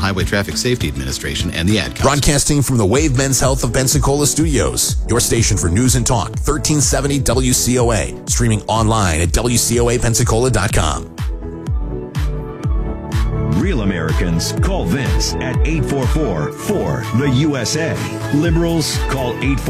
Highway Traffic Safety Administration and the Ad Council. Broadcasting from the Wave Men's Health of Pensacola studios, your station for news and talk, 1370 WCOA. Streaming online at WCOAPensacola.com. Real Americans call Vince at 844-4-THE-USA. Liberals call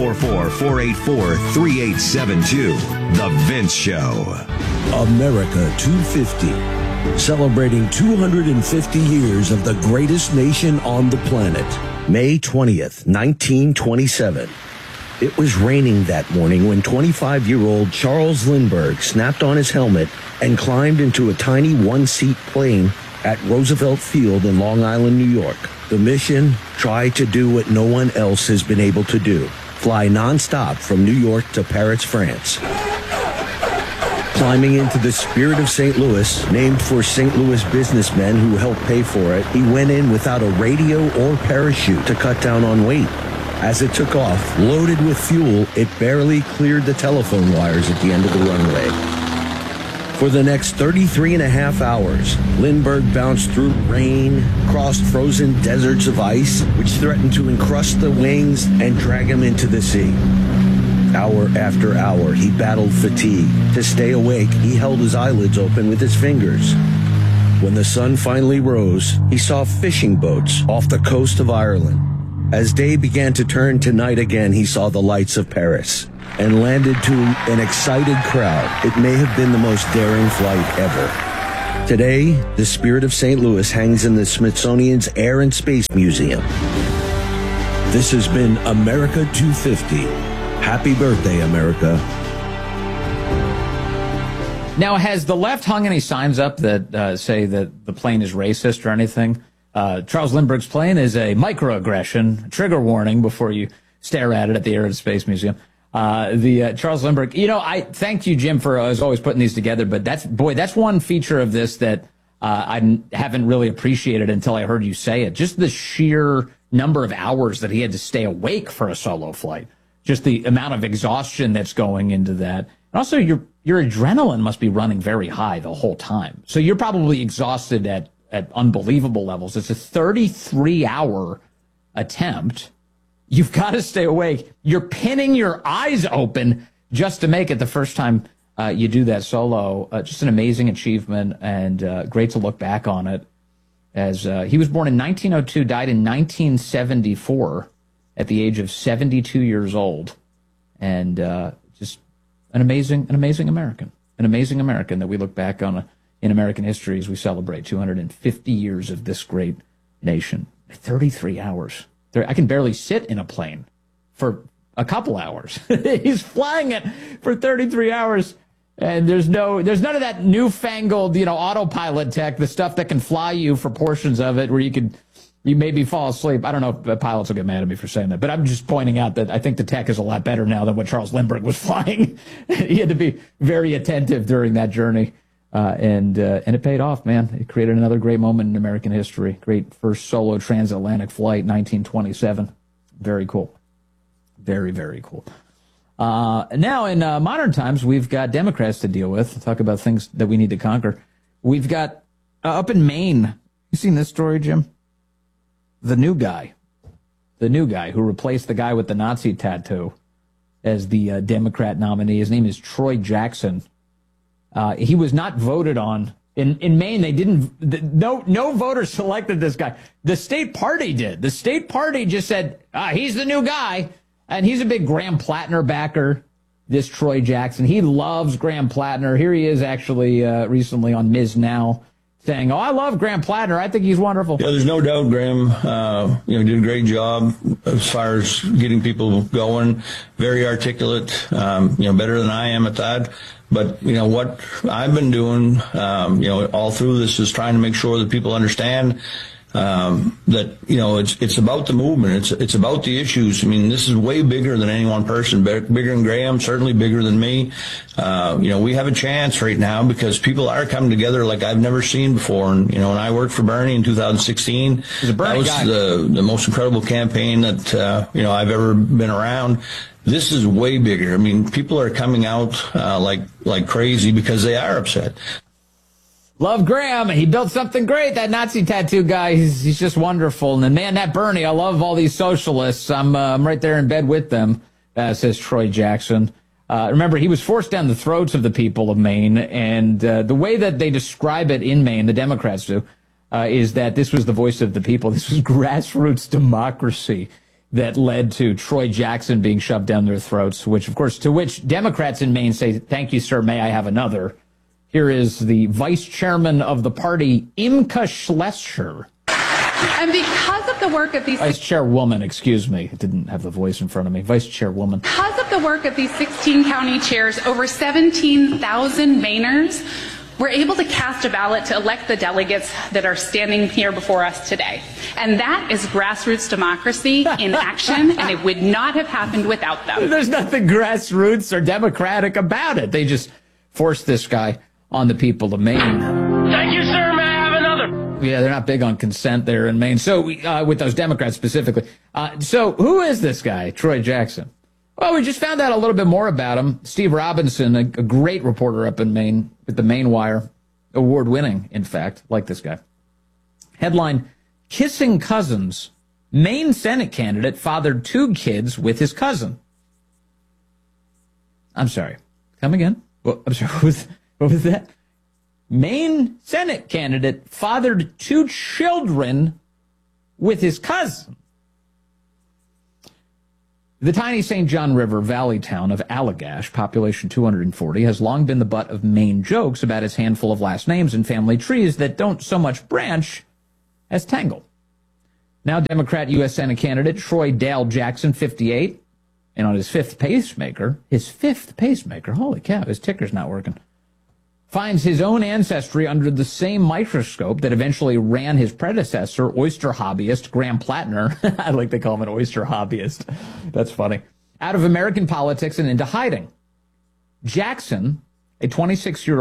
844-484-3872. The Vince Show. America 250. Celebrating 250 years of the greatest nation on the planet. May 20th, 1927. It was raining that morning when 25-year-old Charles Lindbergh snapped on his helmet and climbed into a tiny one-seat plane at Roosevelt Field in Long Island, New York. The mission, try to do what no one else has been able to do. Fly nonstop from New York to Paris, France. Climbing into the Spirit of St. Louis, named for St. Louis businessmen who helped pay for it, he went in without a radio or parachute to cut down on weight. As it took off, loaded with fuel, it barely cleared the telephone wires at the end of the runway. For the next 33 and a half hours, Lindbergh bounced through rain, crossed frozen deserts of ice, which threatened to encrust the wings and drag him into the sea. Hour after hour, he battled fatigue. To stay awake, he held his eyelids open with his fingers. When the sun finally rose, he saw fishing boats off the coast of Ireland. As day began to turn to night again, he saw the lights of Paris and landed to an excited crowd. It may have been the most daring flight ever. Today, the Spirit of St. Louis hangs in the Smithsonian's Air and Space Museum. This has been America 250. Happy birthday, America. Now, has the left hung any signs up that say that the plane is racist or anything? Charles Lindbergh's plane is a microaggression, trigger warning before you stare at it at the Air and Space Museum. Charles Lindbergh, I thank you, Jim, for as always putting these together, but that's one feature of this that I haven't really appreciated until I heard you say it. Just the sheer number of hours that he had to stay awake for a solo flight. Just the amount of exhaustion that's going into that. And also your adrenaline must be running very high the whole time. So you're probably exhausted at unbelievable levels. It's a 33-hour attempt. You've got to stay awake. You're pinning your eyes open just to make it the first time you do that solo. Just an amazing achievement, and great to look back on it. As he was born in 1902, died in 1974 at the age of 72 years old, and just an amazing American. An amazing American that we look back on in American history as we celebrate 250 years of this great nation. 33 hours. I can barely sit in a plane for a couple hours. He's flying it for 33 hours, and there's none of that newfangled, autopilot tech, the stuff that can fly you for portions of it where you maybe fall asleep. I don't know if pilots will get mad at me for saying that, but I'm just pointing out that I think the tech is a lot better now than when Charles Lindbergh was flying. He had to be very attentive during that journey. And it paid off, man. It created another great moment in American history. Great first solo transatlantic flight, 1927. Very cool. Very, very cool. Now, in modern times, we've got Democrats to deal with. Talk about things that we need to conquer. We've got, up in Maine, you seen this story, Jim? The new guy who replaced the guy with the Nazi tattoo as the Democrat nominee. His name is Troy Jackson. He was not voted on. In Maine, they didn't, no voters selected this guy. The state party did. The state party just said, he's the new guy. And he's a big Graham Plattner backer, this Troy Jackson. He loves Graham Plattner. Here he is actually recently on Ms. Now saying, I love Graham Plattner. I think he's wonderful. Yeah, there's no doubt Graham, did a great job as far as getting people going. Very articulate, better than I am at that. But, what I've been doing, all through this is trying to make sure that people understand that, it's about the movement. It's about the issues. I mean, this is way bigger than any one person, bigger than Graham, certainly bigger than me. We have a chance right now because people are coming together like I've never seen before. And, when I worked for Bernie in 2016, that was the most incredible campaign that, I've ever been around. This is way bigger. I mean, people are coming out like crazy because they are upset. Love Graham. He built something great. That Nazi tattoo guy, he's just wonderful. And then, man, that Bernie, I love all these socialists. I'm right there in bed with them, says Troy Jackson. Remember, he was forced down the throats of the people of Maine. And the way that they describe it in Maine, the Democrats do, is that this was the voice of the people. This was grassroots democracy that led to Troy Jackson being shoved down their throats, which, of course, to which Democrats in Maine say, thank you, sir, may I have another? Here is the vice chairman of the party, Imka Schlescher. And because of the work of these... Vice chairwoman, excuse me. I didn't have the voice in front of me. Vice chairwoman. Because of the work of these 16 county chairs, over 17,000 Mainers were able to cast a ballot to elect the delegates that are standing here before us today. And that is grassroots democracy in action, and it would not have happened without them. There's nothing grassroots or democratic about it. They just forced this guy on the people of Maine. Thank you, sir. May I have another? Yeah, they're not big on consent there in Maine. So, with those Democrats specifically. So, who is this guy, Troy Jackson? Well, we just found out a little bit more about him. Steve Robinson, a great reporter up in Maine with the Maine Wire, award-winning, in fact, like this guy. Headline, Kissing Cousins. Maine Senate candidate fathered 2 kids with his cousin. I'm sorry. Come again? Well, I'm sorry. What was that? Maine Senate candidate fathered 2 children with his cousin. The tiny St. John River valley town of Allagash, population 240, has long been the butt of Maine jokes about its handful of last names and family trees that don't so much branch as tangle. Now Democrat U.S. Senate candidate Troy Dale Jackson, 58, and on his 5th pacemaker, holy cow, his ticker's not working, finds his own ancestry under the same microscope that eventually ran his predecessor, oyster hobbyist Graham Plattner. I like to call him an oyster hobbyist. That's funny. Out of American politics and into hiding. Jackson, a 26-year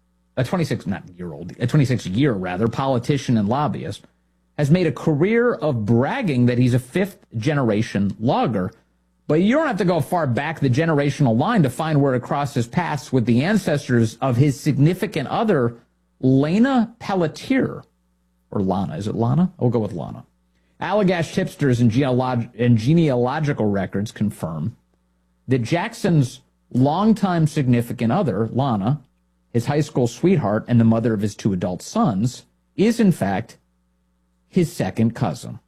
politician and lobbyist, has made a career of bragging that he's a 5th-generation logger. But you don't have to go far back the generational line to find where it crosses paths with the ancestors of his significant other, Lana Pelletier. Or Lana. Is it Lana? We'll go with Lana. Allagash tipsters and genealogical records confirm that Jackson's longtime significant other, Lana, his high school sweetheart and the mother of his 2 adult sons, is in fact his second cousin.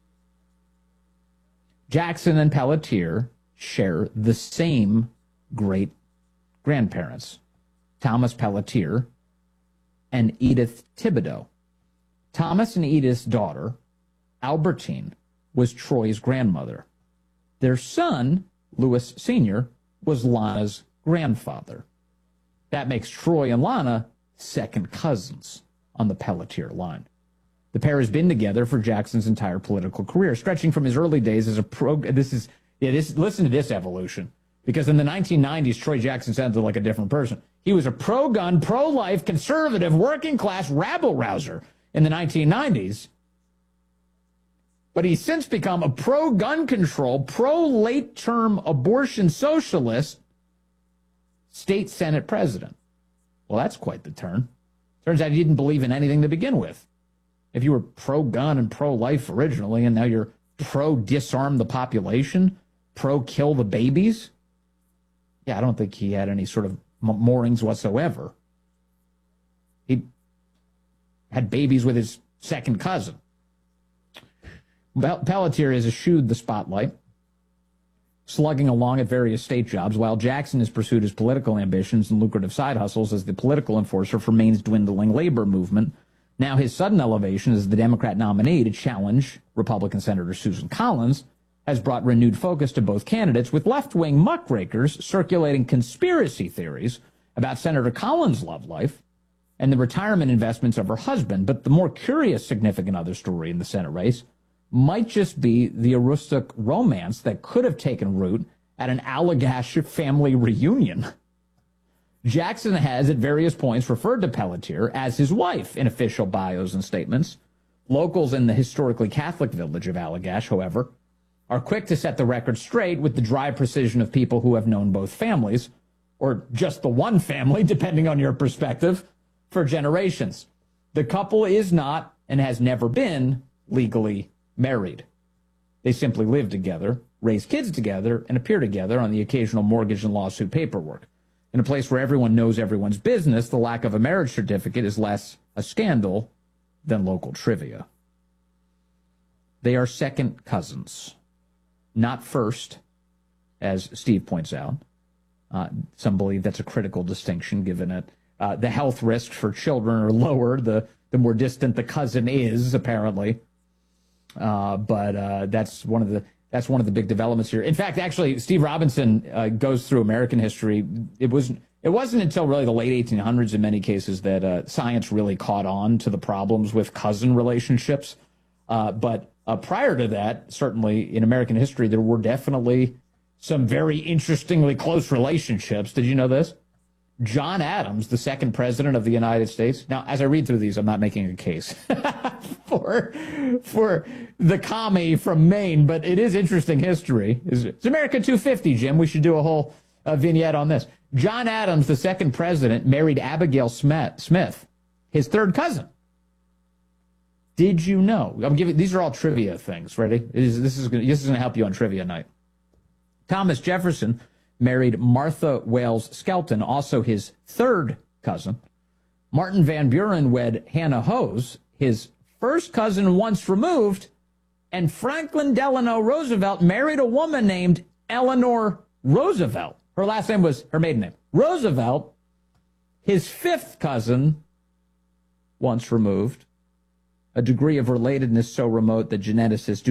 Jackson and Pelletier share the same great-grandparents, Thomas Pelletier and Edith Thibodeau. Thomas and Edith's daughter, Albertine, was Troy's grandmother. Their son, Louis Sr., was Lana's grandfather. That makes Troy and Lana second cousins on the Pelletier line. The pair has been together for Jackson's entire political career, stretching from his early days as a listen to this evolution. Because in the 1990s, Troy Jackson sounded like a different person. He was a pro-gun, pro-life, conservative, working-class rabble-rouser in the 1990s. But he's since become a pro-gun control, pro-late-term abortion socialist state Senate president. Well, that's quite the turn. Turns out he didn't believe in anything to begin with. If you were pro-gun and pro-life originally, and now you're pro-disarm the population, pro-kill the babies, yeah, I don't think he had any sort of moorings whatsoever. He had babies with his second cousin. Pelletier has eschewed the spotlight, slugging along at various state jobs, while Jackson has pursued his political ambitions and lucrative side hustles as the political enforcer for Maine's dwindling labor movement. Now his sudden elevation as the Democrat nominee to challenge Republican Senator Susan Collins has brought renewed focus to both candidates, with left-wing muckrakers circulating conspiracy theories about Senator Collins' love life and the retirement investments of her husband. But the more curious, significant other story in the Senate race might just be the Aroostook romance that could have taken root at an Allagash family reunion. Jackson has at various points referred to Pelletier as his wife in official bios and statements. Locals in the historically Catholic village of Allagash, however, are quick to set the record straight with the dry precision of people who have known both families, or just the one family, depending on your perspective, for generations. The couple is not and has never been legally married. They simply live together, raise kids together, and appear together on the occasional mortgage and lawsuit paperwork. In a place where everyone knows everyone's business, the lack of a marriage certificate is less a scandal than local trivia. They are second cousins, not first, as Steve points out. Some believe that's a critical distinction, given it the health risks for children are lower the more distant the cousin is, apparently. But that's one of the big developments here. In fact, actually, Steve Robinson goes through American history. It wasn't until really the late 1800s, in many cases, that science really caught on to the problems with cousin relationships. But prior to that, certainly in American history, there were definitely some very interestingly close relationships. Did you know this? John Adams, the second president of the United States. Now, as I read through these, I'm not making a case for the commie from Maine, but it is interesting history. It's America 250, Jim. We should do a whole vignette on this. John Adams, the second president, married Abigail Smith, his third cousin. Did you know? These are all trivia things. Ready? This is going to help you on trivia night. Thomas Jefferson married Martha Wales Skelton, also his third cousin. Martin Van Buren wed Hannah Hose, his first cousin once removed. And Franklin Delano Roosevelt married a woman named Eleanor Roosevelt. Her last name was her maiden name. Roosevelt, his fifth cousin once removed. A degree of relatedness so remote that geneticists do